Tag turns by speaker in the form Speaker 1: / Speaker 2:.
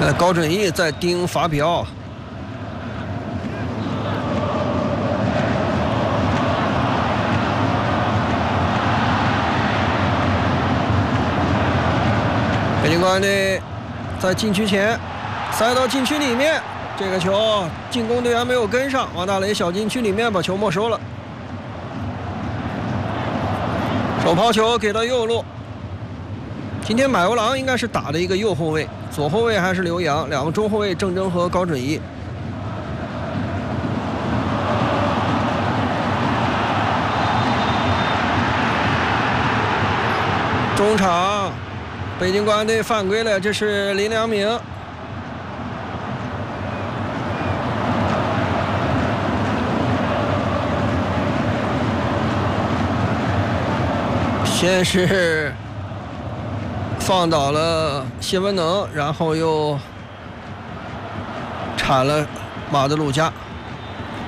Speaker 1: 高准翼在盯法比奥。北京国安队在禁区前塞到禁区里面，这个球进攻队员没有跟上，王大雷小禁区里面把球没收了。手抛球给到右路。今天买欧郎应该是打的一个右后卫，左后卫还是刘洋，两个中后卫郑铮和高准翼。中场，北京国安队犯规了，这是林良铭。先是放倒了谢文能，然后又铲了马德鲁加。